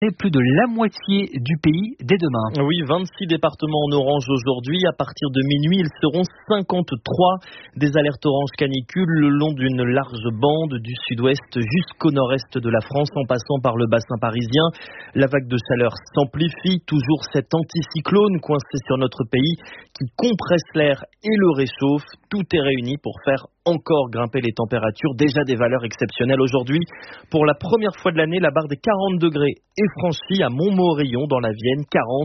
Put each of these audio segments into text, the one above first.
Plus de la moitié du pays dès demain. Oui, 26 départements en orange aujourd'hui. À partir de minuit, ils seront 53. Des alertes orange canicule le long d'une large bande du sud-ouest jusqu'au nord-est de la France en passant par le bassin parisien. La vague de chaleur s'amplifie. Toujours cet anticyclone coincé sur notre pays qui compresse l'air et le réchauffe. Tout est réuni pour faire encore grimper les températures, déjà des valeurs exceptionnelles aujourd'hui. Pour la première fois de l'année, la barre des 40 degrés est franchie à Montmorillon dans la Vienne,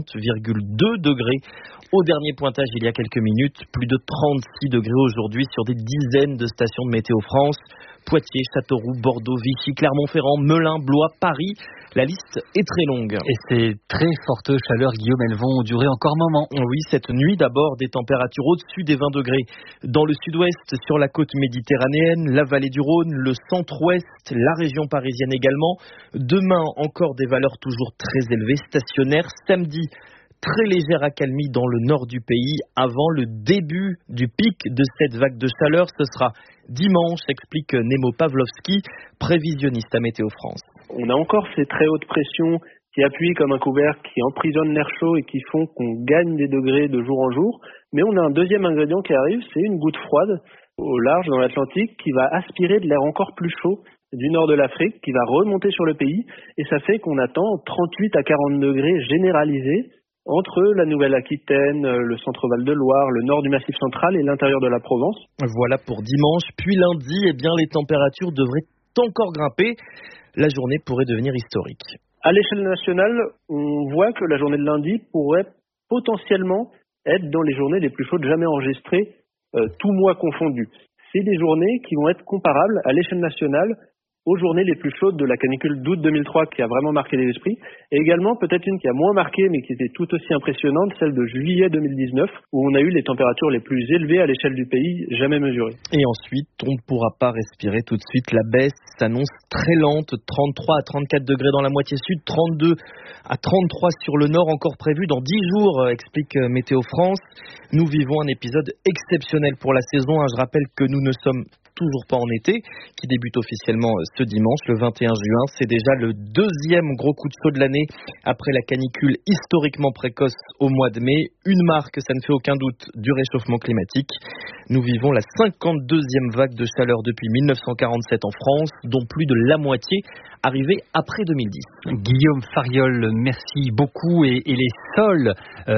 40,2 degrés. Au dernier pointage il y a quelques minutes, plus de 36 degrés aujourd'hui sur des dizaines de stations de Météo France. Poitiers, Châteauroux, Bordeaux, Vichy, Clermont-Ferrand, Melun, Blois, Paris. La liste est très longue. Et ces très fortes chaleurs, Guillaume, elles vont durer encore un moment. Oui, cette nuit d'abord, des températures au-dessus des 20 degrés. Dans le sud-ouest, sur la côte méditerranéenne, la vallée du Rhône, le centre-ouest, la région parisienne également. Demain, encore des valeurs toujours très élevées, stationnaires. Samedi, très légère accalmie dans le nord du pays avant le début du pic de cette vague de chaleur. Ce sera dimanche, explique Nemo Pavlovski, prévisionniste à Météo France. On a encore ces très hautes pressions qui appuient comme un couvercle, qui emprisonnent l'air chaud et qui font qu'on gagne des degrés de jour en jour. Mais on a un deuxième ingrédient qui arrive, c'est une goutte froide au large dans l'Atlantique qui va aspirer de l'air encore plus chaud du nord de l'Afrique, qui va remonter sur le pays. Et ça fait qu'on attend 38 à 40 degrés généralisés entre la Nouvelle-Aquitaine, le centre Val-de-Loire, le nord du Massif central et l'intérieur de la Provence. Voilà pour dimanche. Puis lundi, les températures devraient encore grimper. La journée pourrait devenir historique. À l'échelle nationale, on voit que la journée de lundi pourrait potentiellement être dans les journées les plus chaudes jamais enregistrées, tout mois confondu. C'est des journées qui vont être comparables à l'échelle nationale aux journées les plus chaudes de la canicule d'août 2003 qui a vraiment marqué les esprits, et également peut-être une qui a moins marqué mais qui était tout aussi impressionnante, celle de juillet 2019 où on a eu les températures les plus élevées à l'échelle du pays jamais mesurées. Et ensuite, on ne pourra pas respirer tout de suite. La baisse s'annonce très lente, 33 à 34 degrés dans la moitié sud, 32 à 33 sur le nord, encore prévu dans 10 jours, explique Météo France. Nous vivons un épisode exceptionnel pour la saison. Je rappelle que nous ne sommes toujours pas en été, qui débute officiellement ce dimanche, le 21 juin. C'est déjà le deuxième gros coup de chaud de l'année après la canicule historiquement précoce au mois de mai. Une marque, ça ne fait aucun doute, du réchauffement climatique. Nous vivons la 52e vague de chaleur depuis 1947 en France, dont plus de la moitié arrivée après 2010. Guillaume Fariol, merci beaucoup. Et les sols,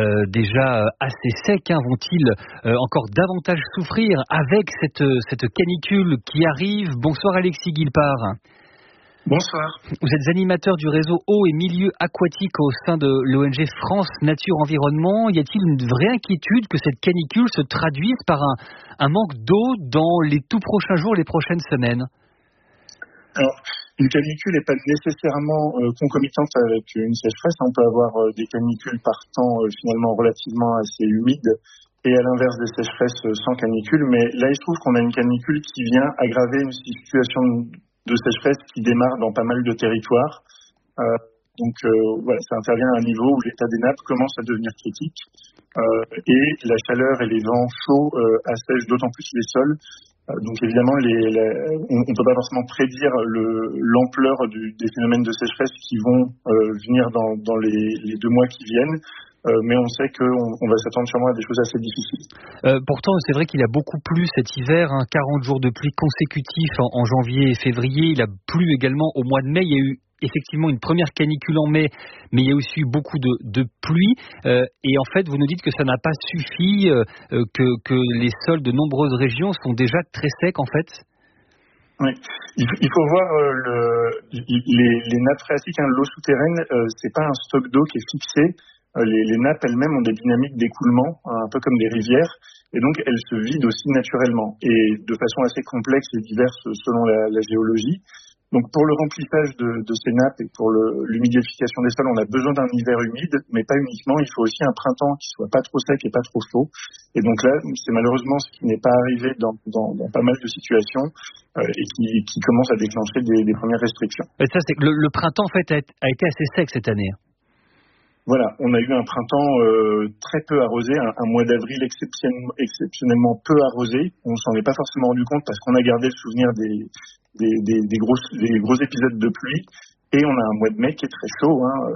déjà assez secs, vont-ils encore davantage souffrir avec cette canicule qui arrive? Bonsoir Alexis Guilpart. Bonsoir. Vous êtes animateur du réseau eau et milieux aquatiques au sein de l'ONG France Nature Environnement. Y a-t-il une vraie inquiétude que cette canicule se traduise par un manque d'eau dans les tout prochains jours, les prochaines semaines? Alors, une canicule n'est pas nécessairement concomitante avec une sécheresse. On peut avoir des canicules par temps finalement relativement assez humides et à l'inverse des sécheresses sans canicule. Mais là, il se trouve qu'on a une canicule qui vient aggraver une situation de sécheresse qui démarre dans pas mal de territoires. Voilà, ça intervient à un niveau où l'état des nappes commence à devenir critique et la chaleur et les vents chauds assèchent d'autant plus les sols. Donc évidemment, on ne peut pas forcément prédire l'ampleur des phénomènes de sécheresse qui vont venir dans les 2 mois qui viennent. Mais on sait qu'on va s'attendre sûrement à des choses assez difficiles. Pourtant, c'est vrai qu'il a beaucoup plu cet hiver, 40 jours de pluie consécutifs en janvier et février. Il a plu également au mois de mai. Il y a eu effectivement une première canicule en mai, mais il y a aussi eu beaucoup de pluie. Et en fait, vous nous dites que ça n'a pas suffi, que les sols de nombreuses régions sont déjà très secs en fait. Oui, il faut voir les nappes phréatiques, l'eau souterraine, c'est pas un stock d'eau qui est fixé. Les nappes elles-mêmes ont des dynamiques d'écoulement, un peu comme des rivières, et donc elles se vident aussi naturellement, et de façon assez complexe et diverse selon la géologie. Donc pour le remplissage de ces nappes et pour l'humidification des sols, on a besoin d'un hiver humide, mais pas uniquement, il faut aussi un printemps qui soit pas trop sec et pas trop chaud. Et donc là, c'est malheureusement ce qui n'est pas arrivé dans pas mal de situations et qui commence à déclencher des premières restrictions. Et ça, c'est que le printemps en fait a été assez sec cette année. Voilà, on a eu un printemps très peu arrosé, un mois d'avril exceptionnellement peu arrosé. On s'en est pas forcément rendu compte parce qu'on a gardé le souvenir des gros épisodes de pluie. Et on a un mois de mai qui est très chaud,